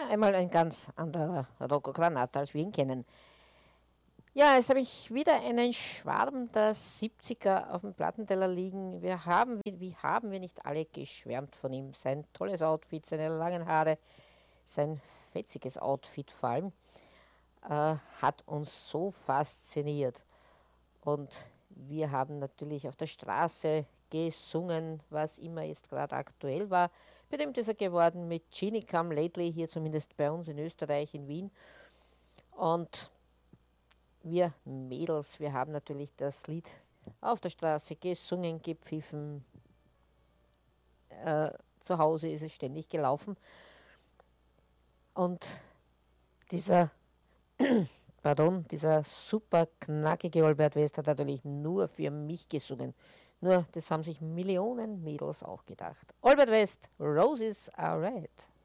einmal ein ganz anderer Rocco Granata, als wir ihn kennen. Ja, jetzt habe ich wieder einen Schwarm der 70er auf dem Plattenteller liegen. Wie haben wir nicht alle geschwärmt von ihm? Sein tolles Outfit, seine langen Haare, sein fetziges Outfit vor allem, hat uns so fasziniert. Und wir haben natürlich auf der Straße gesungen, was immer jetzt gerade aktuell war. Berühmt ist er geworden mit Genie Come Lately, hier zumindest bei uns in Österreich, in Wien. Und wir Mädels, wir haben natürlich das Lied auf der Straße gesungen, gepfiffen. Zu Hause ist es ständig gelaufen. Und dieser, dieser super knackige Albert West hat natürlich nur für mich gesungen. Nur das haben sich Millionen Mädels auch gedacht. Albert West, Roses are red.